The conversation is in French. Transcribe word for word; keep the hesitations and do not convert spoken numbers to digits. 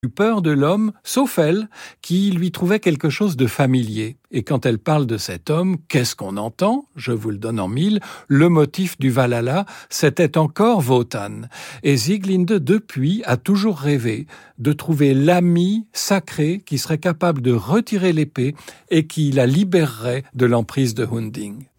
eu peur de l'homme, sauf elle, qui lui trouvait quelque chose de familier. Et quand elle parle de cet homme, qu'est-ce qu'on entend? Je vous le donne en mille. Le motif du Valhalla, c'était encore Wotan. Et Sieglinde, depuis, a toujours rêvé de trouver l'ami sacré qui serait capable de retirer l'épée et qui la libérerait de l'emprise de Hunding.